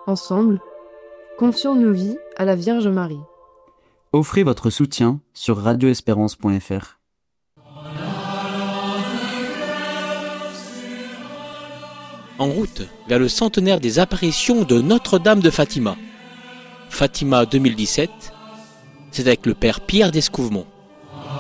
Ensemble, confions nos vies à la Vierge Marie. Offrez votre soutien sur radioespérance.fr. En route vers le centenaire des apparitions de Notre-Dame de Fatima. Fatima 2017, c'est avec le Père Pierre d'Escouvemont.